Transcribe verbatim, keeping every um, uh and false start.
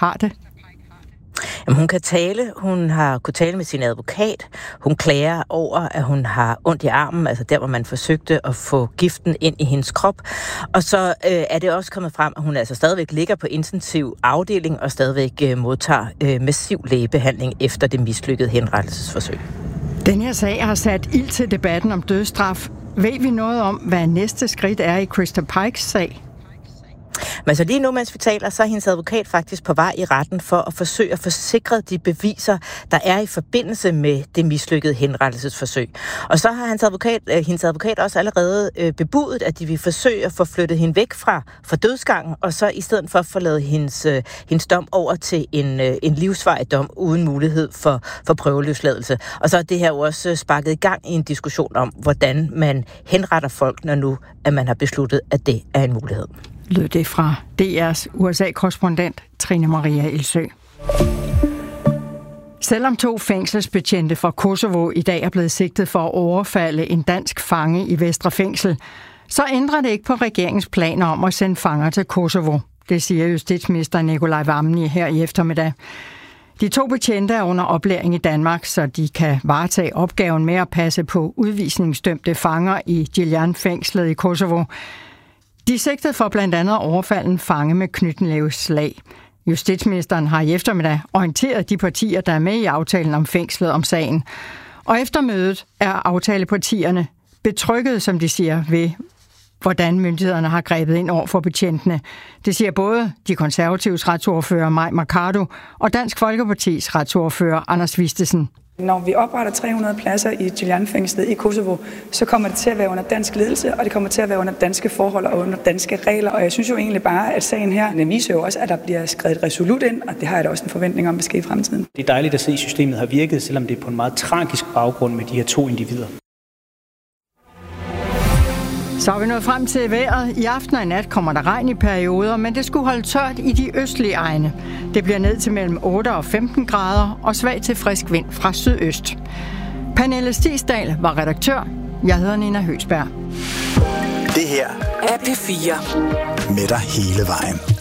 har det? Jamen, hun kan tale. Hun har kunnet tale med sin advokat. Hun klager over, at hun har ondt i armen, altså der, hvor man forsøgte at få giften ind i hendes krop. Og så øh, er det også kommet frem, at hun altså stadigvæk ligger på intensiv afdeling og stadigvæk øh, modtager øh, massiv lægebehandling efter det mislykkede henrettelsesforsøg. Den her sag har sat ild til debatten om dødsstraf. Ved vi noget om, hvad næste skridt er i Krista Pikes sag? Men så lige nu, mens vi taler, så er hendes advokat faktisk på vej i retten for at forsøge at få sikret de beviser, der er i forbindelse med det mislykkede henrettelsesforsøg. Og så har hans advokat, øh, hendes advokat også allerede øh, bebudet, at de vil forsøge at få flyttet hende væk fra, fra dødsgangen, og så i stedet for at forlade hendes, øh, hendes dom over til en, øh, en livsvarig dom uden mulighed for, for prøveløsladelse. Og så er det her jo også sparket i gang i en diskussion om, hvordan man henretter folk, når nu at man har besluttet, at det er en mulighed. Lød det fra D R's U S A-korrespondent Trine Maria Ilsø. Selvom to fængselsbetjente fra Kosovo i dag er blevet sigtet for at overfalde en dansk fange i Vestre Fængsel, så ændrer det ikke på regeringens planer om at sende fanger til Kosovo. Det siger justitsminister Nikolaj Vammen her i eftermiddag. De to betjente er under oplæring i Danmark, så de kan varetage opgaven med at passe på udvisningsdømte fanger i Giljan-fængslet i Kosovo. De er sigtet for blandt andet at overfalde en fange med knytnæveslag. Justitsministeren har i eftermiddag orienteret de partier, der er med i aftalen om fængslet om sagen. Og efter mødet er aftalepartierne betrykket, som de siger, ved hvordan myndighederne har grebet ind over for betjentene. Det siger både de konservatives retsordfører Mai Mercado og Dansk Folkepartis retsordfører Anders Vistesen. Når vi opretter tre hundrede pladser i Giljan-fængslet i Kosovo, så kommer det til at være under dansk ledelse, og det kommer til at være under danske forhold og under danske regler. Og jeg synes jo egentlig bare, at sagen her, den viser jo også, at der bliver skrevet resolut ind, og det har jeg da også en forventning om, at ske i fremtiden. Det er dejligt at se, at systemet har virket, selvom det er på en meget tragisk baggrund med de her to individer. Så er vi nået frem til vejret. I aften og i nat kommer der regn i perioder, men det skulle holde tørt i de østlige egne. Det bliver ned til mellem otte og femten grader og svag til frisk vind fra sydøst. Pernille Stisdal var redaktør. Jeg hedder Nina Høgsberg. Det her er P fire. Med dig hele vejen.